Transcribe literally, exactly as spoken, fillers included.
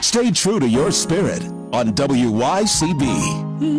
Stay true to your spirit on W Y C B.